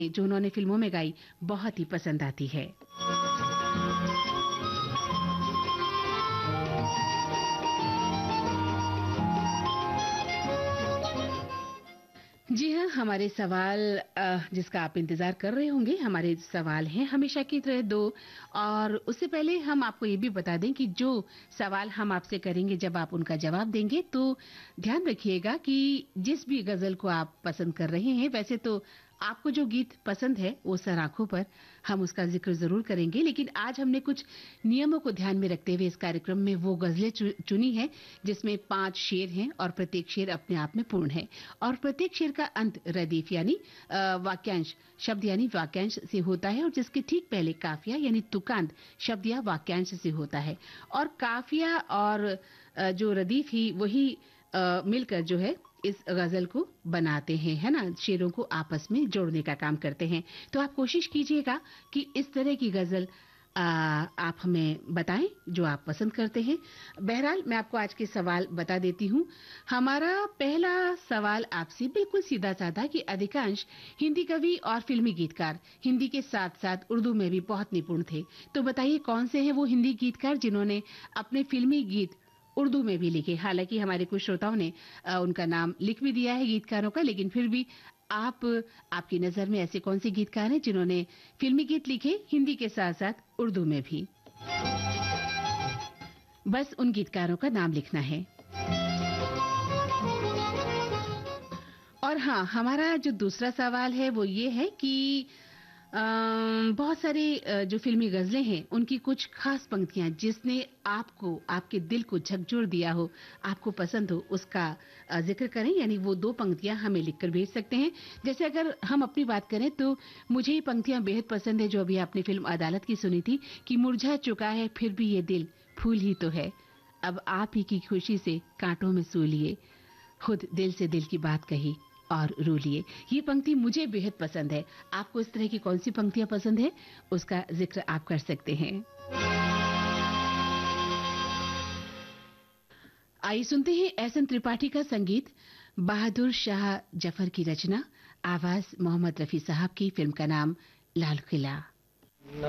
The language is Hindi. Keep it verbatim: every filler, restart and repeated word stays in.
जो उन्होंने फिल्मों में गाई बहुत ही पसंद आती है। जी हाँ, हमारे सवाल अ, जिसका आप इंतजार कर रहे होंगे, हमारे सवाल हैं हमेशा की तरह दो। और उससे पहले हम आपको ये भी बता दें कि जो सवाल हम आपसे करेंगे, जब आप उनका जवाब देंगे तो ध्यान रखिएगा कि जिस भी गजल को आप पसंद कर रहे हैं, वैसे तो आपको जो गीत पसंद है वो सराखों पर हम उसका जिक्र जरूर करेंगे, लेकिन आज हमने कुछ नियमों को ध्यान में रखते हुए इस कार्यक्रम में वो गजलें चु, चुनी हैं जिसमें पांच शेर हैं और प्रत्येक शेर अपने आप में पूर्ण है। और प्रत्येक शेर का अंत रदीफ यानी अ, वाक्यांश शब्द यानी वाक्यांश से होता है, और जिसके ठीक पहले काफिया यानी तुकांत शब्द या वाक्यांश से होता है। और काफिया और अ, जो रदीफ ही वही अ, मिलकर जो है इस गजल को बनाते हैं, है ना, शेरों को आपस में जोड़ने का काम करते हैं। तो आप कोशिश कीजिएगा कि इस तरह की गजल आ, आप हमें बताएं जो आप पसंद करते हैं। बहरहाल मैं आपको आज के सवाल बता देती हूँ। हमारा पहला सवाल आपसे बिल्कुल सीधा साधा कि अधिकांश हिंदी कवि और फिल्मी गीतकार हिंदी के साथ साथ उर्दू में भी बहुत निपुण थे। तो बताइए कौन से हैं वो हिंदी गीतकार जिन्होंने अपने फिल्मी गीत उर्दू में भी लिखे। हालांकि हमारे कुछ श्रोताओं ने आ, उनका नाम लिख भी दिया है गीतकारों का, लेकिन फिर भी आप आपकी नजर में ऐसे कौन से गीतकार हैं जिन्होंने फिल्मी गीत लिखे हिंदी के साथ साथ उर्दू में भी? बस उन गीतकारों का नाम लिखना है। और हाँ, हमारा जो दूसरा सवाल है वो ये है कि अम, बहुत सारे अ, जो फिल्मी गजलें हैं उनकी कुछ खास पंक्तियां जिसने आपको आपके दिल को झकझोर दिया हो, आपको पसंद हो, उसका अ, जिक्र करें। यानी वो दो पंक्तियां हमें लिखकर भेज सकते हैं। जैसे अगर हम अपनी बात करें तो मुझे ये पंक्तियां बेहद पसंद है जो अभी आपने फिल्म अदालत की सुनी थी कि मुरझा चुका है फिर भी ये दिल फूल ही तो है, अब आप ही की खुशी से कांटों में सू लिए, खुद दिल से दिल की बात कही और रो लिए। ये पंक्ति मुझे बेहद पसंद है। आपको इस तरह की कौन सी पंक्तियां पसंद है, उसका जिक्र आप कर सकते हैं। आइए सुनते हैं एहसन त्रिपाठी का संगीत, बहादुर शाह जफर की रचना, आवाज मोहम्मद रफी साहब की। फिल्म का नाम लाल किला।